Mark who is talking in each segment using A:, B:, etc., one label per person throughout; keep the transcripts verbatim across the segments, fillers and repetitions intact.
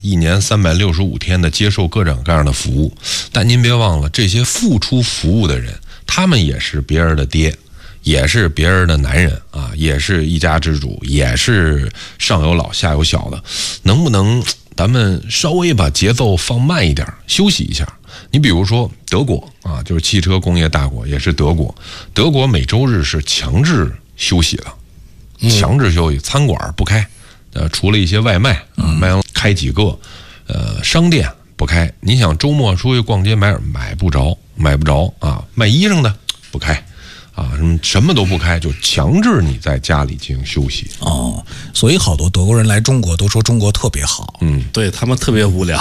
A: 一年三百六十五天的接受各种各样的服务。但您别忘了，这些付出服务的人，他们也是别人的爹，也是别人的男人啊，也是一家之主，也是上有老下有小的。能不能咱们稍微把节奏放慢一点，休息一下？你比如说德国啊，就是汽车工业大国，也是德国。德国每周日是强制休息了，强制休息，餐馆不开，呃，除了一些外卖啊，卖开几个，呃，商店不开。你想周末出去逛街买买不着，买不着啊，卖衣裳的不开。啊，什么什么都不开，就强制你在家里进行休息。
B: 哦，所以好多德国人来中国都说中国特别好。
C: 嗯，对他们特别无聊，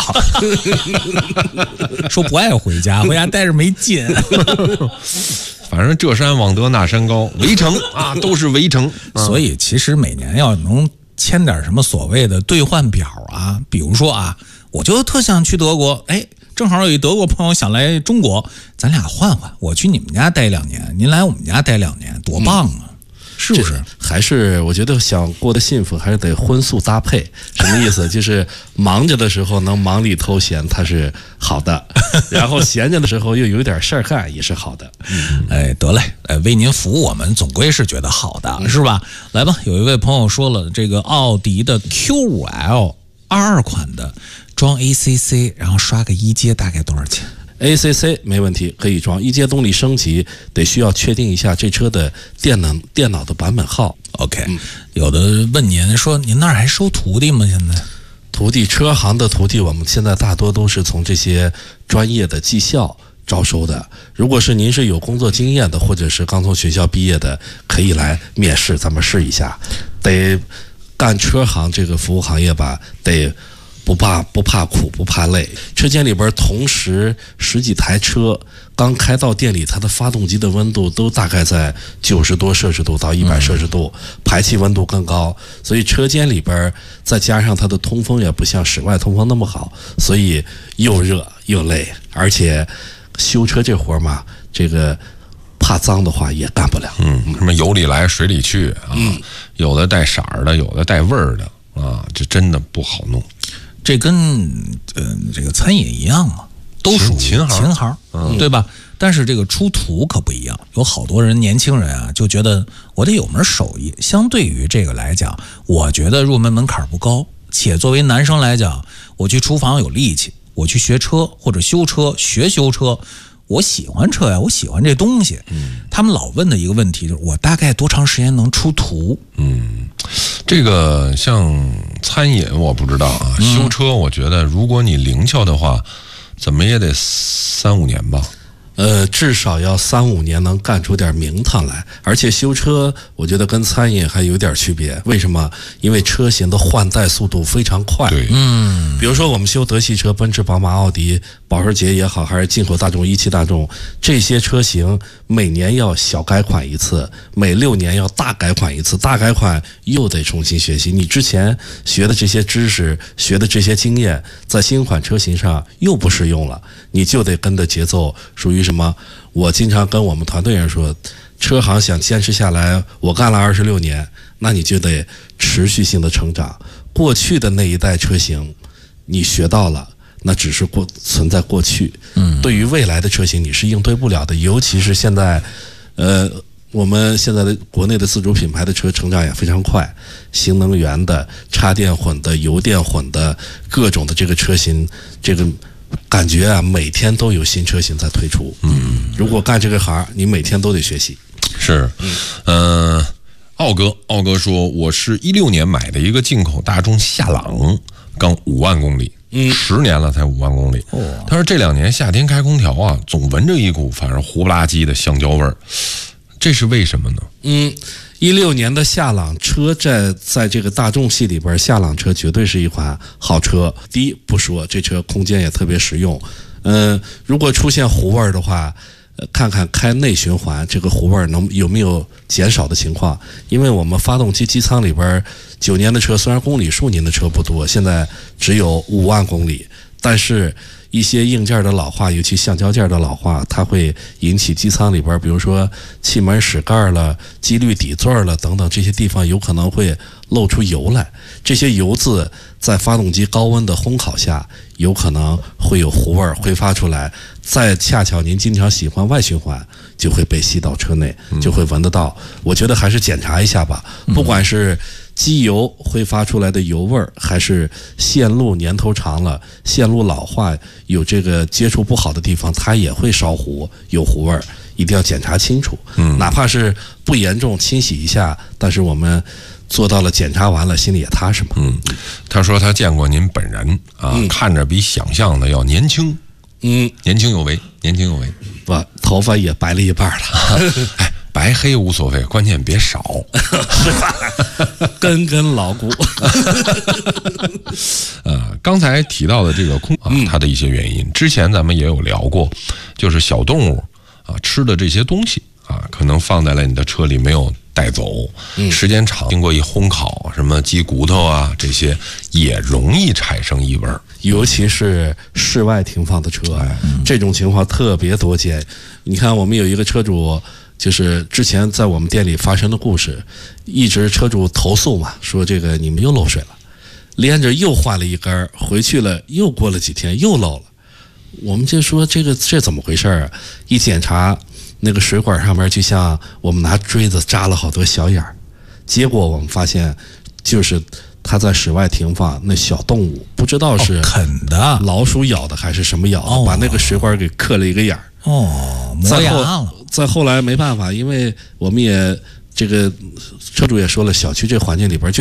B: 说不爱回家，回家待着没劲。
A: 反正这山望得那山高，围城啊都是围城。
B: 嗯、所以其实每年要能签点什么所谓的兑换表啊，比如说啊，我就特想去德国，哎。正好有一德国朋友想来中国，咱俩换换，我去你们家待两年，您来我们家待两年，多棒啊！嗯、是不是？
C: 还是我觉得想过得幸福，还是得荤素搭配。什么意思？就是忙着的时候能忙里偷闲，它是好的；然后闲着的时候又有点事儿干，也是好的。
B: 嗯、哎，得嘞，哎，为您服务，我们总归是觉得好的，嗯、是吧？来吧，有一位朋友说了，这个奥迪的 Q 五 L 二二款的。装 A C C， 然后刷个一阶大概多少钱
C: ？A C C 没问题，可以装。一阶动力升级得需要确定一下这车的电脑电脑的版本号。
B: OK，、嗯、有的问您说您那儿还收徒弟吗？现在
C: 徒弟车行的徒弟，我们现在大多都是从这些专业的技校招收的。如果是您是有工作经验的，或者是刚从学校毕业的，可以来面试，咱们试一下。得干车行这个服务行业吧，得。不怕不怕苦不怕累，车间里边同时十几台车，刚开到店里，它的发动机的温度都大概在九十多摄氏度到一百摄氏度，排气温度更高，所以车间里边再加上它的通风也不像室外通风那么好，所以又热又累，而且修车这活嘛，这个怕脏的话也干不了。
A: 嗯，什么油里来水里去啊，嗯、有的带色儿的，有的带味儿的啊，这真的不好弄。
B: 这跟呃这个餐饮一样嘛，都属于
A: 勤行
B: 勤行，嗯、对吧？但是这个出图可不一样，有好多人年轻人啊就觉得我得有门手艺。相对于这个来讲，我觉得入门门槛不高，且作为男生来讲，我去厨房有力气，我去学车或者修车学修车，我喜欢车呀，我喜欢这东西。嗯，他们老问的一个问题就是，我大概多长时间能出图？
A: 嗯，这个像餐饮我不知道啊，嗯、修车我觉得如果你灵巧的话，怎么也得三五年吧。
C: 呃，至少要三五年能干出点名堂来，而且修车我觉得跟餐饮还有点区别。为什么？因为车型的换代速度非常快。
A: 对，
B: 嗯，
C: 比如说我们修德系车，奔驰、宝马、奥迪、保时捷也好，还是进口大众、一汽大众，这些车型每年要小改款一次，每六年要大改款一次，大改款又得重新学习。你之前学的这些知识、学的这些经验，在新款车型上又不适用了，你就得跟着节奏，属于什么？我经常跟我们团队人说，车行想坚持下来，我干了二十六年，那你就得持续性的成长。过去的那一代车型，你学到了，那只是过存在过去。嗯，对于未来的车型，你是应对不了的。尤其是现在，呃，我们现在的国内的自主品牌的车成长也非常快，新能源的、插电混的、油电混的，各种的这个车型，这个。感觉啊，每天都有新车型在推出。嗯，如果干这个行，你每天都得学习。
A: 是，嗯，呃，奥哥，奥哥说，我是一六年买的一个进口大众夏朗，刚五万公里，嗯，十年了才五万公里。哦，他说这两年夏天开空调啊，总闻着一股反正糊不拉几的橡胶味儿，这是为什么呢？
C: 嗯。一六年的夏朗车在在这个大众系里边，夏朗车绝对是一款好车。第一不说，这车空间也特别实用。嗯、呃，如果出现糊味儿的话，呃，看看开内循环这个糊味儿能有没有减少的情况。因为我们发动机机舱里边，九年的车虽然公里数您的车不多，现在只有五万公里，但是一些硬件的老化，尤其橡胶件的老化，它会引起机舱里边，比如说气门室盖了、机滤底座了等等这些地方有可能会漏出油来，这些油渍在发动机高温的烘烤下，有可能会有糊味儿挥发出来，再恰巧您经常喜欢外循环，就会被吸到车内，就会闻得到。我觉得还是检查一下吧，不管是机油挥发出来的油味儿，还是线路年头长了，线路老化，有这个接触不好的地方，它也会烧糊，有糊味儿，一定要检查清楚。嗯，哪怕是不严重，清洗一下，但是我们做到了，检查完了，心里也踏实嘛。
A: 嗯，他说他见过您本人啊，嗯、看着比想象的要年轻，
C: 嗯，
A: 年轻有为，年轻有为，
C: 不，头发也白了一半了。
A: 哎，白黑无所谓，关键别少，
C: 根根牢固。
A: 呃，刚才提到的这个空啊，它的一些原因，之前咱们也有聊过，就是小动物啊吃的这些东西啊，可能放在了你的车里没有带走，时间长，经过一烘烤，什么鸡骨头啊这些，也容易产生异味儿。
C: 尤其是室外停放的车，哎、这种情况特别多见。你看，我们有一个车主，就是之前在我们店里发生的故事，一直车主投诉嘛，说这个你们又漏水了，连着又换了一根，回去了又过了几天又漏了。我们就说这个这怎么回事啊？一检查，那个水管上面就像我们拿锥子扎了好多小眼儿，结果我们发现就是它在室外停放，那小动物不知道是
B: 啃的
C: 老鼠咬的还是什么咬的，哦、把那个水管给刻了一个眼儿。
B: 哦，磨牙了。
C: 再后来没办法，因为我们也这个车主也说了，小区这环境里边就